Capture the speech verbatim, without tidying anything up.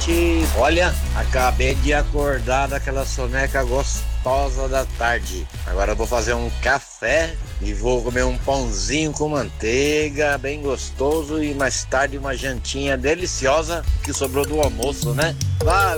gente. Olha, acabei de acordar daquela soneca gostosa da tarde. Agora eu vou fazer um café e vou comer um pãozinho com manteiga, bem gostoso, e mais tarde uma jantinha deliciosa que sobrou do almoço, né? Valeu!